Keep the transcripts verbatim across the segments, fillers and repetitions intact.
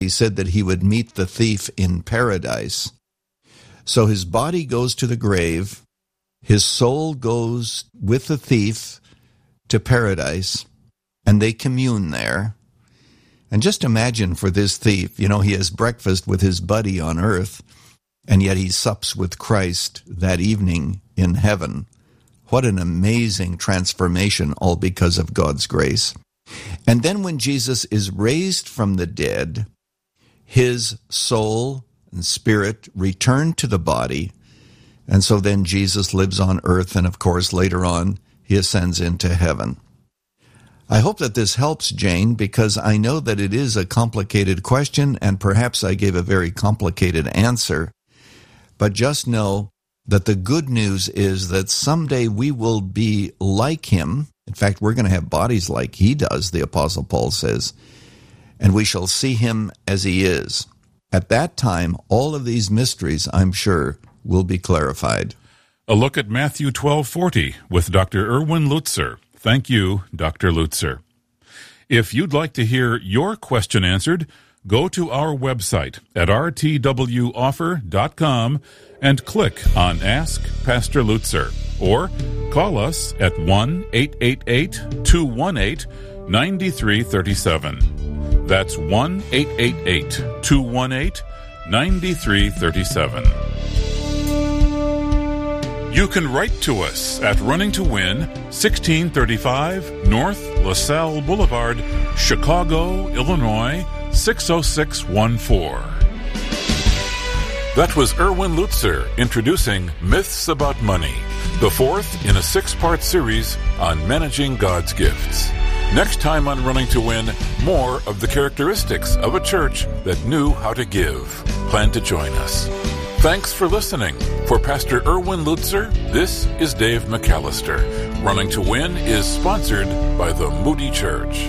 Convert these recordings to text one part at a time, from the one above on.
He said that he would meet the thief in paradise. So his body goes to the grave, his soul goes with the thief to paradise, and they commune there. And just imagine for this thief, you know, he has breakfast with his buddy on earth, and yet he sups with Christ that evening in heaven. What an amazing transformation, all because of God's grace. And then when Jesus is raised from the dead, his soul and spirit return to the body, and so then Jesus lives on earth, and of course later on he ascends into heaven. I hope that this helps, Jane, because I know that it is a complicated question, and perhaps I gave a very complicated answer. But just know that the good news is that someday we will be like him. In fact, we're going to have bodies like he does, the Apostle Paul says, and we shall see him as he is. At that time, all of these mysteries, I'm sure, will be clarified. A look at Matthew twelve forty with Doctor Erwin Lutzer. Thank you, Doctor Lutzer. If you'd like to hear your question answered, go to our website at r t w offer dot com and click on Ask Pastor Lutzer, or call us at one eight eight eight, two one eight, nine three three seven. That's one eight eight eight, two one eight, nine three three seven. You can write to us at Running to Win, sixteen thirty-five North LaSalle Boulevard, Chicago, Illinois, six oh six one four. That was Erwin Lutzer introducing Myths About Money, the fourth in a six-part series on managing God's gifts. Next time on Running to Win, more of the characteristics of a church that knew how to give. Plan to join us. Thanks for listening. For Pastor Erwin Lutzer, this is Dave McAllister. Running to Win is sponsored by the Moody Church.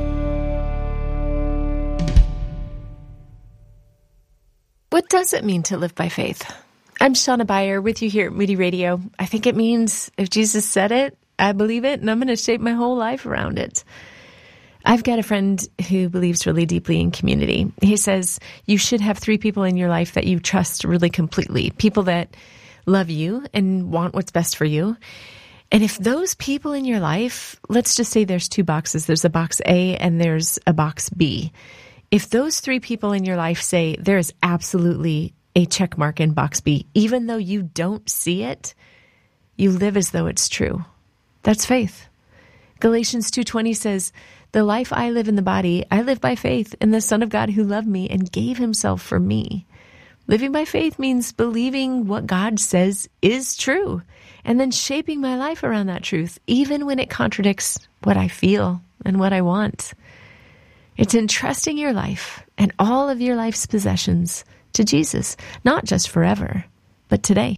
What does it mean to live by faith? I'm Shauna Beyer with you here at Moody Radio. I think it means if Jesus said it, I believe it, and I'm going to shape my whole life around it. I've got a friend who believes really deeply in community. He says you should have three people in your life that you trust really completely, people that love you and want what's best for you. And if those people in your life, let's just say there's two boxes, there's a box A and there's a box B. If those three people in your life say there is absolutely a check mark in box B, even though you don't see it, you live as though it's true. That's faith. Galatians two twenty says, "The life I live in the body, I live by faith in the Son of God who loved me and gave himself for me." Living by faith means believing what God says is true and then shaping my life around that truth, even when it contradicts what I feel and what I want. It's entrusting your life and all of your life's possessions to Jesus, not just forever, but today.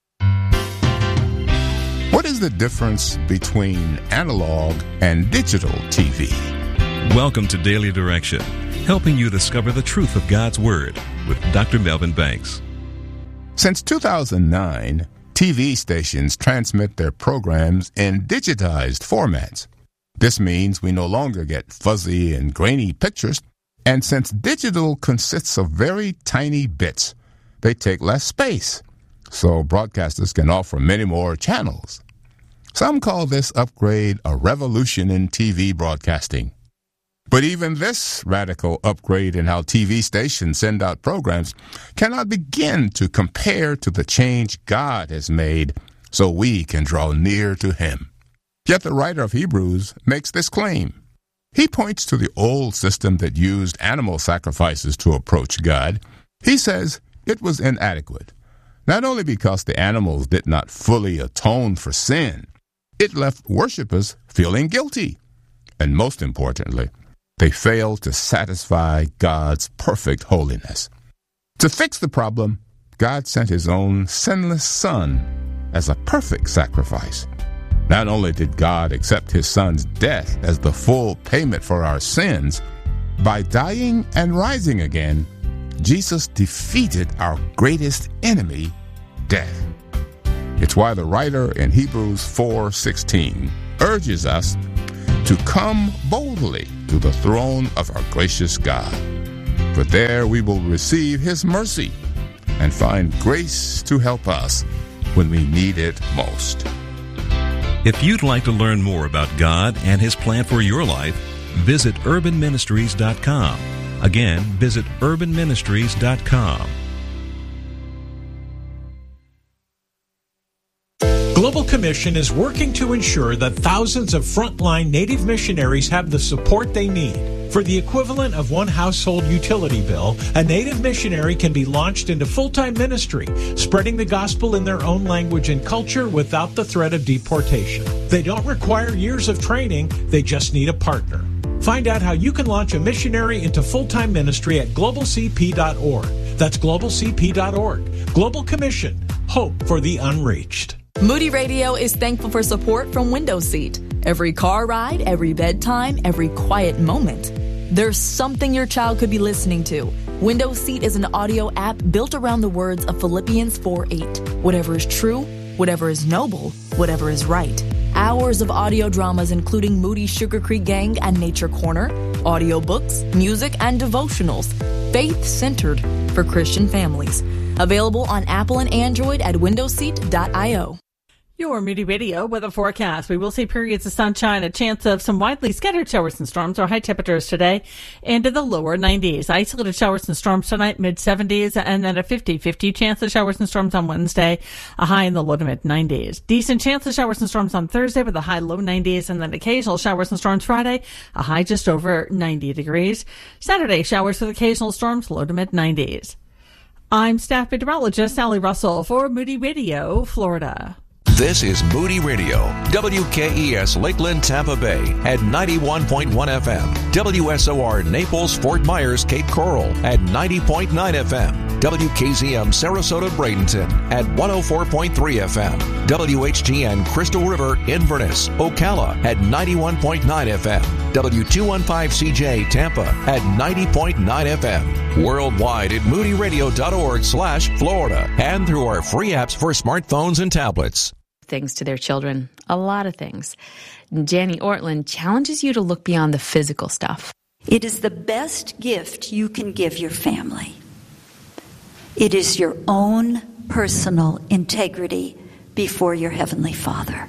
What is the difference between analog and digital T V? Welcome to Daily Direction, helping you discover the truth of God's Word with Doctor Melvin Banks. Since two thousand nine, T V stations transmit their programs in digitized formats. This means we no longer get fuzzy and grainy pictures, and since digital consists of very tiny bits, they take less space, so broadcasters can offer many more channels. Some call this upgrade a revolution in T V broadcasting. But even this radical upgrade in how T V stations send out programs cannot begin to compare to the change God has made so we can draw near to Him. Yet the writer of Hebrews makes this claim. He points to the old system that used animal sacrifices to approach God. He says it was inadequate, not only because the animals did not fully atone for sin, it left worshipers feeling guilty. And most importantly, they failed to satisfy God's perfect holiness. To fix the problem, God sent His own sinless Son as a perfect sacrifice. Not only did God accept His Son's death as the full payment for our sins, by dying and rising again, Jesus defeated our greatest enemy, death. It's why the writer in Hebrews four sixteen urges us to come boldly to the throne of our gracious God. for there we will receive His mercy and find grace to help us when we need it most. If you'd like to learn more about God and His plan for your life, visit urban ministries dot com. Again, visit urban ministries dot com. Global Commission is working to ensure that thousands of frontline Native missionaries have the support they need. For the equivalent of one household utility bill, a Native missionary can be launched into full-time ministry, spreading the gospel in their own language and culture without the threat of deportation. They don't require years of training, they just need a partner. Find out how you can launch a missionary into full-time ministry at global c p dot org. That's global c p dot org. Global Commission. Hope for the unreached. Moody Radio is thankful for support from Window Seat. Every car ride, every bedtime, every quiet moment, there's something your child could be listening to. Window Seat is an audio app built around the words of Philippians four eight. Whatever is true, whatever is noble, whatever is right. Hours of audio dramas including Moody Sugar Creek Gang and Nature Corner, audiobooks, music, and devotionals, faith-centered for Christian families. Available on Apple and Android at window seat dot io. Your Moody Radio weather forecast. We will see periods of sunshine, a chance of some widely scattered showers and storms. Our high temperatures today into the lower nineties. Isolated showers and storms tonight, mid seventies, and then a fifty fifty chance of showers and storms on Wednesday, a high in the low to mid nineties. Decent chance of showers and storms on Thursday with a high low nineties, and then occasional showers and storms Friday, a high just over ninety degrees. Saturday, showers with occasional storms, low to mid nineties. I'm staff meteorologist Sally Russell for Moody Radio, Florida. This is Moody Radio, W K E S Lakeland, Tampa Bay at ninety-one point one F M, W S O R Naples, Fort Myers, Cape Coral at ninety point nine F M, W K Z M Sarasota, Bradenton at one oh four point three F M, W H G N Crystal River, Inverness, Ocala at ninety-one point nine F M, W two fifteen C J Tampa at ninety point nine F M, worldwide at moody radio dot org slash Florida, and through our free apps for smartphones and tablets. Things to their children, a lot of things. Janie Ortlund challenges you to look beyond the physical stuff. It is the best gift you can give your family. It is your own personal integrity before your Heavenly Father.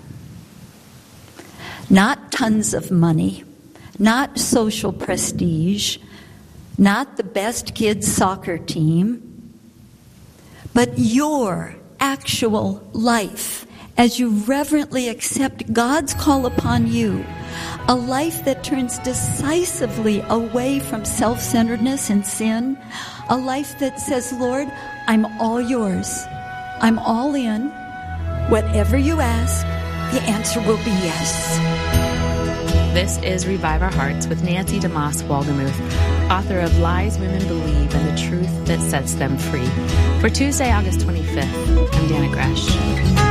Not tons of money, not social prestige, not the best kids' soccer team, but your actual life as you reverently accept God's call upon you, a life that turns decisively away from self-centeredness and sin, a life that says, Lord, I'm all yours. I'm all in. Whatever you ask, the answer will be yes. This is Revive Our Hearts with Nancy DeMoss Wolgemuth, author of Lies Women Believe and the Truth That Sets Them Free. For Tuesday, August twenty-fifth, I'm Dana Gresh.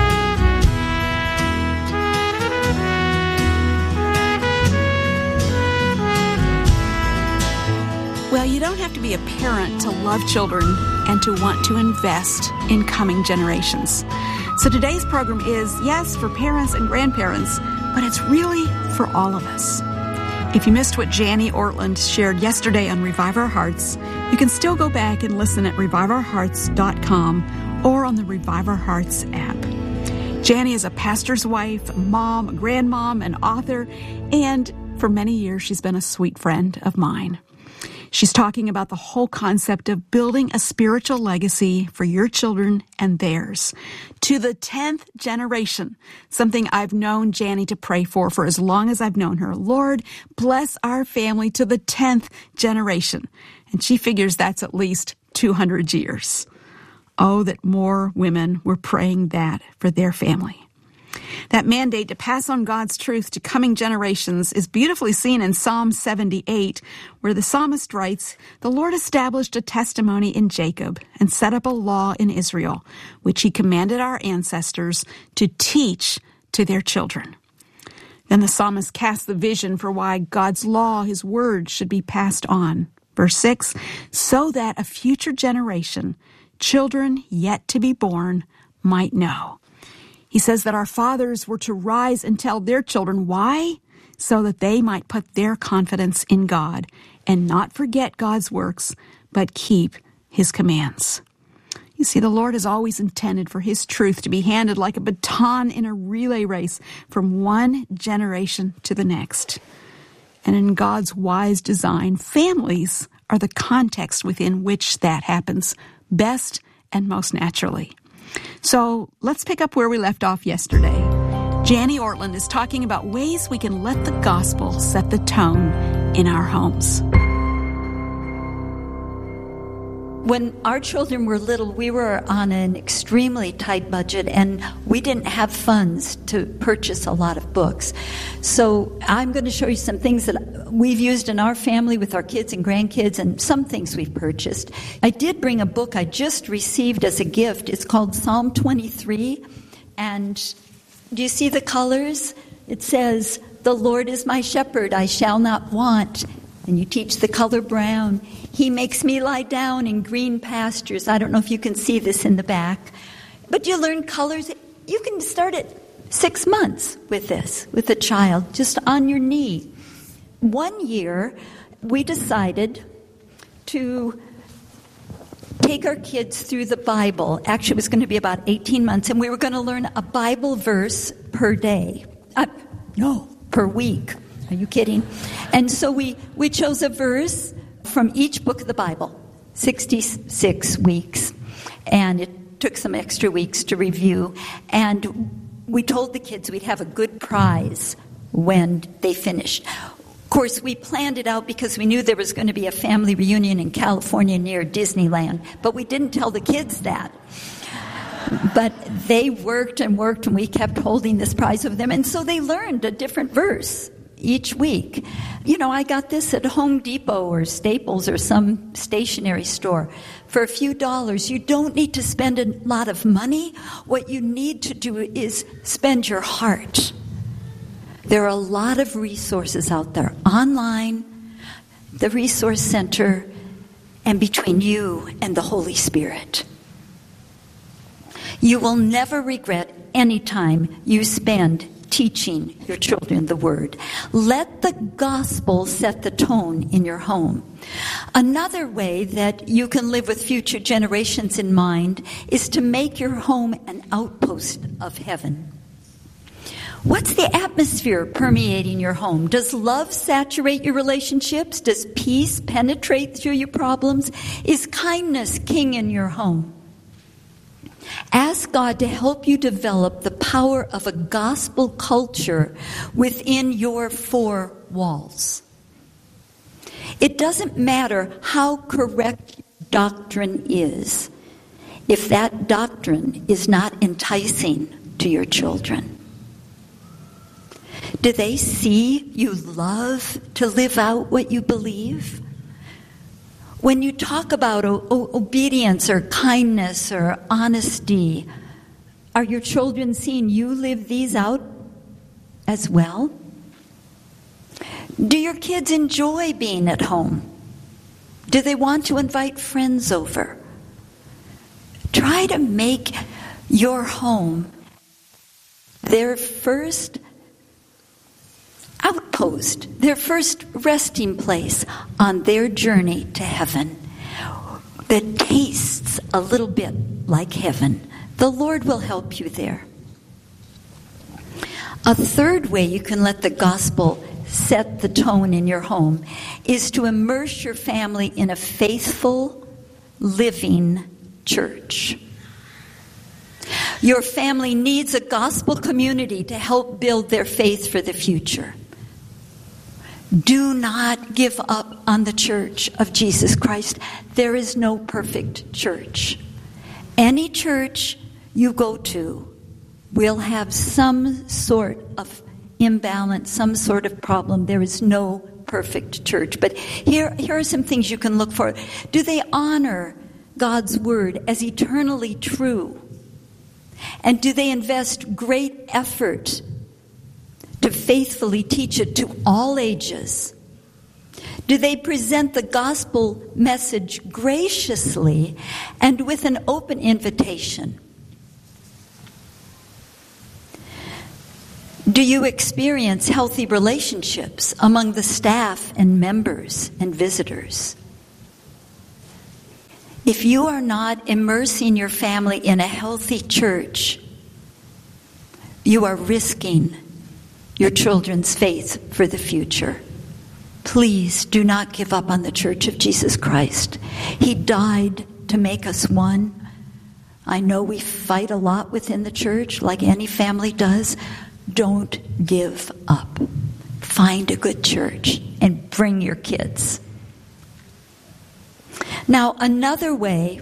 Well, you don't have to be a parent to love children and to want to invest in coming generations. So today's program is, yes, for parents and grandparents, but it's really for all of us. If you missed what Janie Ortlund shared yesterday on Revive Our Hearts, you can still go back and listen at revive our hearts dot com or on the Revive Our Hearts app. Janie is a pastor's wife, a mom, a grandmom, an author, and for many years she's been a sweet friend of mine. She's talking about the whole concept of building a spiritual legacy for your children and theirs to the tenth generation, something I've known Janie to pray for for as long as I've known her. Lord, bless our family to the tenth generation. And she figures that's at least two hundred years. Oh, that more women were praying that for their family. That mandate to pass on God's truth to coming generations is beautifully seen in Psalm seventy-eight, where the psalmist writes, "The Lord established a testimony in Jacob and set up a law in Israel, which he commanded our ancestors to teach to their children." Then the psalmist casts the vision for why God's law, his word, should be passed on. Verse six, so that a future generation, children yet to be born, might know. He says that our fathers were to rise and tell their children. Why? So that they might put their confidence in God and not forget God's works, but keep his commands. You see, the Lord has always intended for his truth to be handed like a baton in a relay race from one generation to the next. And in God's wise design, families are the context within which that happens best and most naturally. So let's pick up where we left off yesterday. Janie Ortland is talking about ways we can let the gospel set the tone in our homes. When our children were little, we were on an extremely tight budget, and we didn't have funds to purchase a lot of books. So I'm going to show you some things that we've used in our family with our kids and grandkids, and some things we've purchased. I did bring a book I just received as a gift. It's called Psalm twenty-three, and do you see the colors? It says, "The Lord is my shepherd, I shall not want." And you teach the color brown. "He makes me lie down in green pastures." I don't know if you can see this in the back. But you learn colors. You can start at six months with this, with a child, just on your knee. One year, we decided to take our kids through the Bible. Actually, it was going to be about eighteen months, and we were going to learn a Bible verse per day. Uh, no, per week. Are you kidding? And so we, we chose a verse from each book of the Bible, sixty-six weeks. And it took some extra weeks to review. And we told the kids we'd have a good prize when they finished. Of course, we planned it out because we knew there was going to be a family reunion in California near Disneyland. But we didn't tell the kids that. But they worked and worked, and we kept holding this prize of them. And so they learned a different verse each week. You know, I got this at Home Depot or Staples or some stationery store for a few dollars. You don't need to spend a lot of money. What you need to do is spend your heart. There are a lot of resources out there, online, the Resource Center, and between you and the Holy Spirit. You will never regret any time you spend teaching your children the Word. Let the gospel set the tone in your home. Another way that you can live with future generations in mind is to make your home an outpost of heaven. What's the atmosphere permeating your home? Does love saturate your relationships? Does peace penetrate through your problems? Is kindness king in your home? Ask God to help you develop the power of a gospel culture within your four walls. It doesn't matter how correct doctrine is if that doctrine is not enticing to your children. Do they see you love to live out what you believe? When you talk about o- o- obedience or kindness or honesty, are your children seeing you live these out as well? Do your kids enjoy being at home? Do they want to invite friends over? Try to make your home their first outpost, their first resting place on their journey to heaven that tastes a little bit like heaven. The Lord will help you there. A third way you can let the gospel set the tone in your home is to immerse your family in a faithful, living church. Your family needs a gospel community to help build their faith for the future. Do not give up on the church of Jesus Christ. There is no perfect church. Any church you go to will have some sort of imbalance, some sort of problem. There is no perfect church. But here, here are some things you can look for. Do they honor God's word as eternally true? And do they invest great effort to faithfully teach it to all ages? Do they present the gospel message graciously and with an open invitation? Do you experience healthy relationships among the staff and members and visitors? If you are not immersing your family in a healthy church, you are risking your children's faith for the future. Please do not give up on the Church of Jesus Christ. He died to make us one. I know we fight a lot within the church, like any family does. Don't give up. Find a good church and bring your kids. Now, another way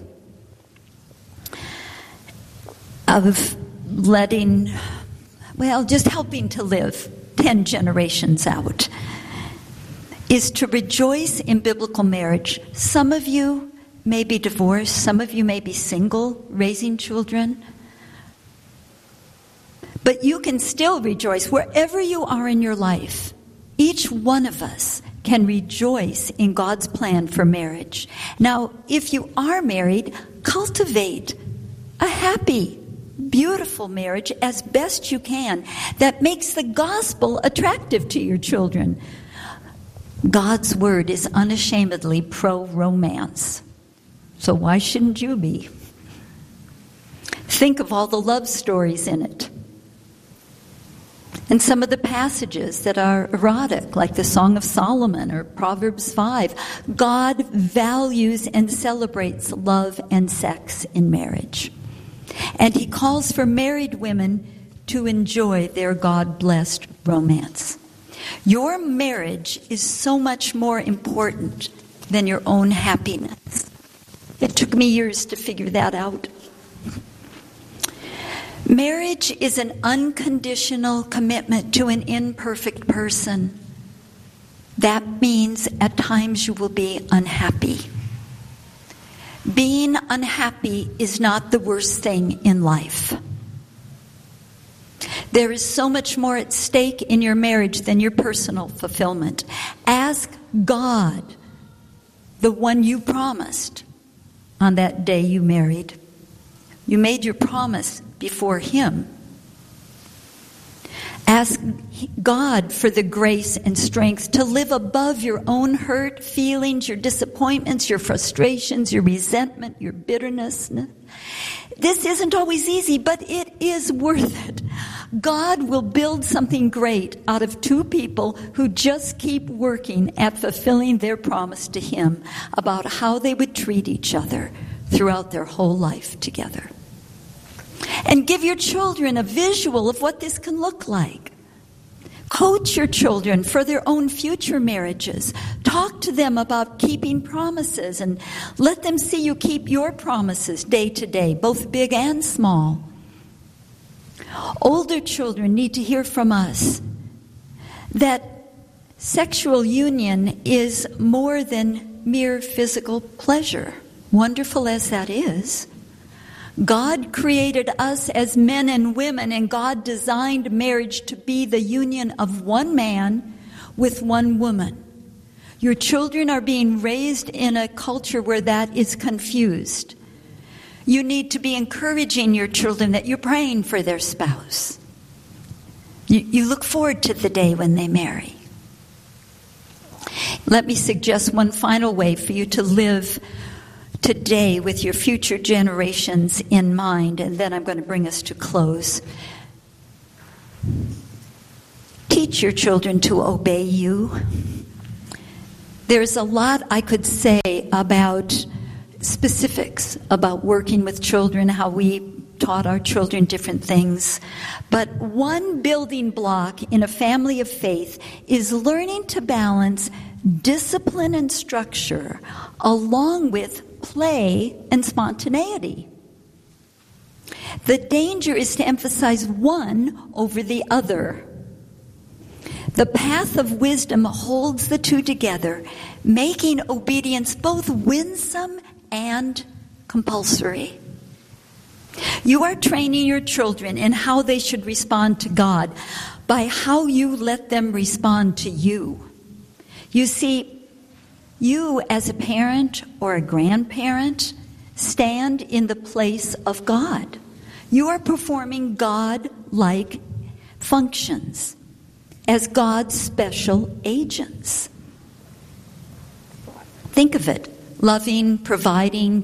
of letting, well, just helping to live ten generations out is to rejoice in biblical marriage. Some of you may be divorced. Some of you may be single, raising children. But you can still rejoice wherever you are in your life. Each one of us can rejoice in God's plan for marriage. Now, if you are married, cultivate a happy, beautiful marriage as best you can that makes the gospel attractive to your children. God's word is unashamedly pro-romance. So why shouldn't you be? Think of all the love stories in it. And some of the passages that are erotic, like the Song of Solomon or Proverbs five. God values and celebrates love and sex in marriage. And he calls for married women to enjoy their God-blessed romance. Your marriage is so much more important than your own happiness. It took me years to figure that out. Marriage is an unconditional commitment to an imperfect person. That means at times you will be unhappy. Being unhappy is not the worst thing in life. There is so much more at stake in your marriage than your personal fulfillment. Ask God, the one you promised on that day you married. You made your promise before him. Ask God for the grace and strength to live above your own hurt feelings, your disappointments, your frustrations, your resentment, your bitterness. This isn't always easy, but it is worth it. God will build something great out of two people who just keep working at fulfilling their promise to him about how they would treat each other throughout their whole life together. And give your children a visual of what this can look like. Coach your children for their own future marriages. Talk to them about keeping promises and let them see you keep your promises day to day, both big and small. Older children need to hear from us that sexual union is more than mere physical pleasure, wonderful as that is. God created us as men and women, and God designed marriage to be the union of one man with one woman. Your children are being raised in a culture where that is confused. You need to be encouraging your children that you're praying for their spouse. You, you look forward to the day when they marry. Let me suggest one final way for you to live today with your future generations in mind, and then I'm going to bring us to close. Teach your children to obey you. There's a lot I could say about specifics about working with children, how we taught our children different things. But one building block in a family of faith is learning to balance discipline and structure along with play and spontaneity. The danger is to emphasize one over the other. The path of wisdom holds the two together, making obedience both winsome and compulsory. You are training your children in how they should respond to God by how you let them respond to you. You see, you as a parent or a grandparent stand in the place of God. You are performing God-like functions as God's special agents. Think of it. Loving, providing,